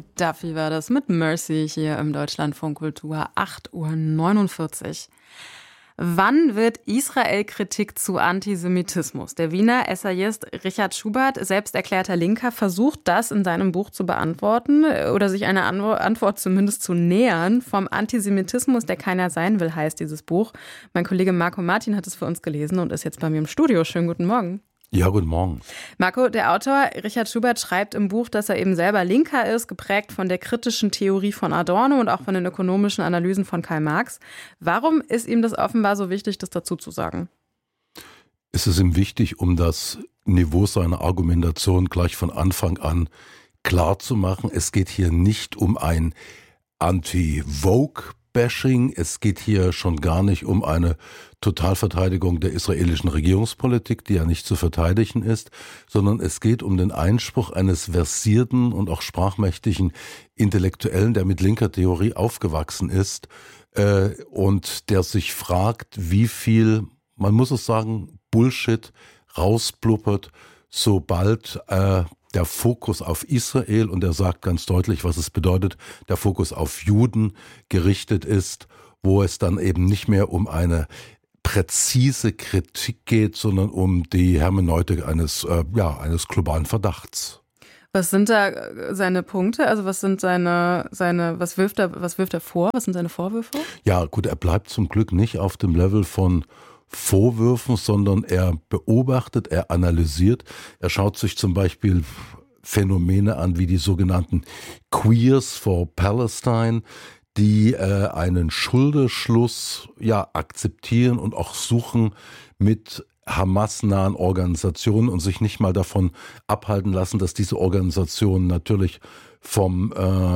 Duffy war das mit Mercy hier im Deutschlandfunk Kultur, 8:49 Uhr. Wann wird Israel-Kritik zu Antisemitismus? Der Wiener Essayist Richard Schubert, selbst erklärter Linker, versucht das in seinem Buch zu beantworten oder sich einer Antwort zumindest zu nähern. Vom Antisemitismus, der keiner sein will, heißt dieses Buch. Mein Kollege Marco Martin hat es für uns gelesen und ist jetzt bei mir im Studio. Schönen guten Morgen. Ja, guten Morgen. Marco, der Autor Richard Schubert schreibt im Buch, dass er eben selber Linker ist, geprägt von der kritischen Theorie von Adorno und auch von den ökonomischen Analysen von Karl Marx. Warum ist ihm das offenbar so wichtig, das dazu zu sagen? Es ist ihm wichtig, um das Niveau seiner Argumentation gleich von Anfang an klar zu machen. Es geht hier nicht um ein Anti-Vogue-Bashing. Es geht hier schon gar nicht um eine Totalverteidigung der israelischen Regierungspolitik, die ja nicht zu verteidigen ist, sondern es geht um den Einspruch eines versierten und auch sprachmächtigen Intellektuellen, der mit linker Theorie aufgewachsen ist und der sich fragt, wie viel, man muss es sagen, Bullshit rausblubbert, sobald der Fokus auf Israel, und er sagt ganz deutlich, was es bedeutet, der Fokus auf Juden gerichtet ist, wo es dann eben nicht mehr um eine präzise Kritik geht, sondern um die Hermeneutik eines globalen Verdachts. Was sind da seine Punkte? Also was sind was wirft er vor? Was sind seine Vorwürfe? Ja, gut, er bleibt zum Glück nicht auf dem Level von Vorwürfen, sondern er beobachtet, er analysiert, er schaut sich zum Beispiel Phänomene an wie die sogenannten Queers for Palestine, die einen Schulterschluss akzeptieren und auch suchen mit Hamas-nahen Organisationen und sich nicht mal davon abhalten lassen, dass diese Organisationen natürlich vom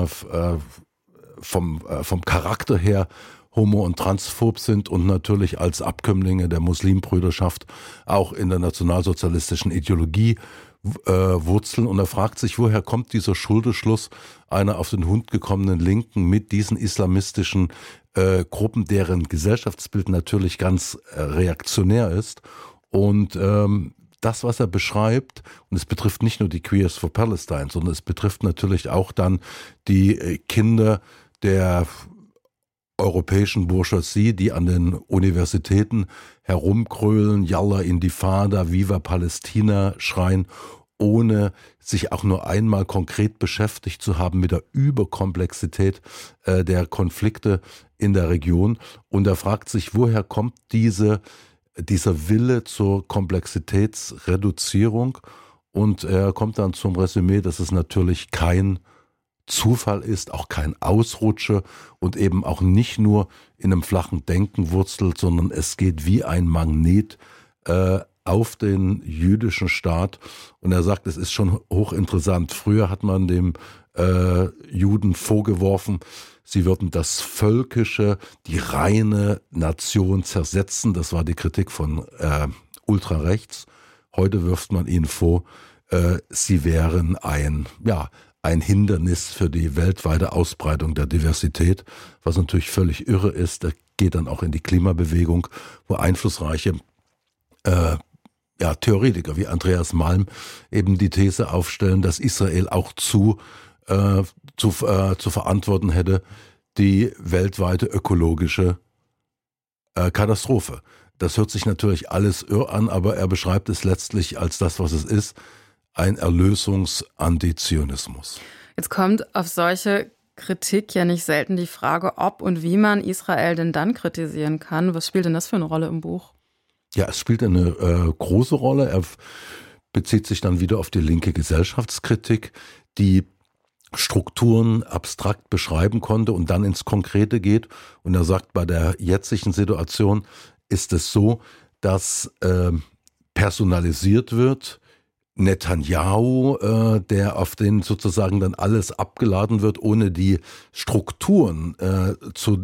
Charakter her homo- und transphob sind und natürlich als Abkömmlinge der Muslimbrüderschaft auch in der nationalsozialistischen Ideologie wurzeln. Und er fragt sich, woher kommt dieser Schulterschluss einer auf den Hund gekommenen Linken mit diesen islamistischen Gruppen, deren Gesellschaftsbild natürlich ganz reaktionär ist. Und das, was er beschreibt, und es betrifft nicht nur die Queers for Palestine, sondern es betrifft natürlich auch dann die Kinder der europäischen Bourgeoisie, die an den Universitäten herumkrölen, Yallah Intifada, Viva Palästina schreien, ohne sich auch nur einmal konkret beschäftigt zu haben mit der Überkomplexität der Konflikte in der Region. Und er fragt sich, woher kommt dieser Wille zur Komplexitätsreduzierung? Und er kommt dann zum Resümee, dass es natürlich kein Zufall ist, auch kein Ausrutscher und eben auch nicht nur in einem flachen Denken wurzelt, sondern es geht wie ein Magnet auf den jüdischen Staat. Und er sagt, es ist schon hochinteressant. Früher hat man dem Juden vorgeworfen, sie würden das Völkische, die reine Nation zersetzen. Das war die Kritik von Ultrarechts. Heute wirft man ihnen vor, sie wären ein Hindernis für die weltweite Ausbreitung der Diversität, was natürlich völlig irre ist. Das geht dann auch in die Klimabewegung, wo einflussreiche Theoretiker wie Andreas Malm eben die These aufstellen, dass Israel auch zu verantworten hätte, die weltweite ökologische Katastrophe. Das hört sich natürlich alles irr an, aber er beschreibt es letztlich als das, was es ist, ein Erlösungs-Antizionismus. Jetzt kommt auf solche Kritik ja nicht selten die Frage, ob und wie man Israel denn dann kritisieren kann. Was spielt denn das für eine Rolle im Buch? Ja, es spielt eine große Rolle. Er bezieht sich dann wieder auf die linke Gesellschaftskritik, die Strukturen abstrakt beschreiben konnte und dann ins Konkrete geht. Und er sagt, bei der jetzigen Situation ist es so, dass personalisiert wird, Netanyahu, der auf den sozusagen dann alles abgeladen wird, ohne die Strukturen zu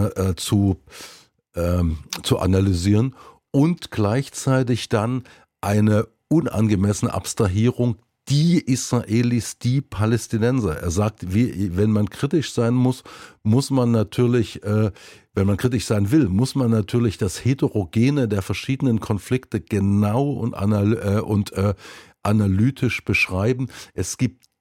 analysieren und gleichzeitig dann eine unangemessene Abstrahierung, die Israelis, die Palästinenser. Er sagt, wenn man kritisch sein muss man natürlich, wenn man kritisch sein will, muss man natürlich das Heterogene der verschiedenen Konflikte genau und analytisch beschreiben. Es gibt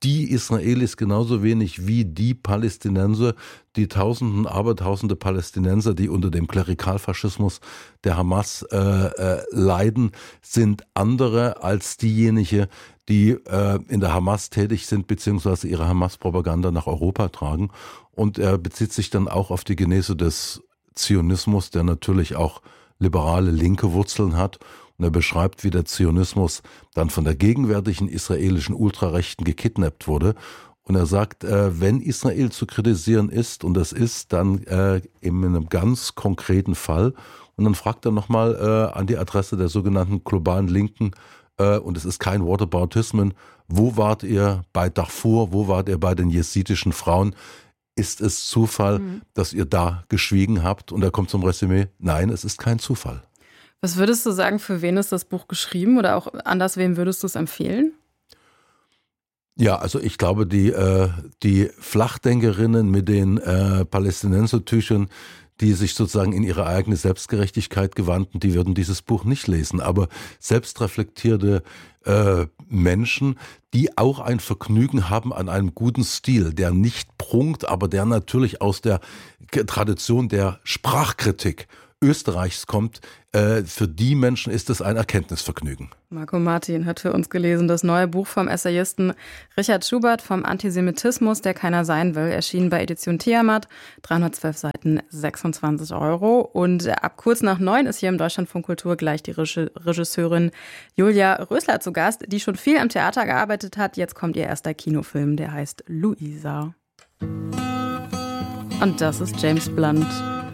die Israelis genauso wenig wie die Palästinenser, die Abertausende Palästinenser, die unter dem Klerikalfaschismus der Hamas leiden, sind andere als diejenigen, die in der Hamas tätig sind, beziehungsweise ihre Hamas-Propaganda nach Europa tragen. Und er bezieht sich dann auch auf die Genese des Zionismus, der natürlich auch liberale linke Wurzeln hat. Und er beschreibt, wie der Zionismus dann von der gegenwärtigen israelischen Ultrarechten gekidnappt wurde. Und er sagt, wenn Israel zu kritisieren ist, und das ist dann in einem ganz konkreten Fall, und dann fragt er nochmal an die Adresse der sogenannten globalen Linken, und es ist kein Whataboutism, wo wart ihr bei Darfur, wo wart ihr bei den jesidischen Frauen? Ist es Zufall, dass ihr da geschwiegen habt? Und er kommt zum Resümee, nein, es ist kein Zufall. Was würdest du sagen, für wen ist das Buch geschrieben oder auch anders, wem würdest du es empfehlen? Ja, also ich glaube, die Flachdenkerinnen mit den Palästinensertüchern, die sich sozusagen in ihre eigene Selbstgerechtigkeit gewandten, die würden dieses Buch nicht lesen. Aber selbstreflektierte Menschen, die auch ein Vergnügen haben an einem guten Stil, der nicht prunkt, aber der natürlich aus der Tradition der Sprachkritik Österreichs kommt, für die Menschen ist es ein Erkenntnisvergnügen. Marco Martin hat für uns gelesen das neue Buch vom Essayisten Richard Schubert vom Antisemitismus, der keiner sein will, erschienen bei Edition Tiamat, 312 Seiten, 26 €. Und ab kurz nach 9 ist hier im Deutschlandfunk Kultur gleich die Regisseurin Julia Rösler zu Gast, die schon viel am Theater gearbeitet hat. Jetzt kommt ihr erster Kinofilm, der heißt Luisa. Und das ist James Blunt.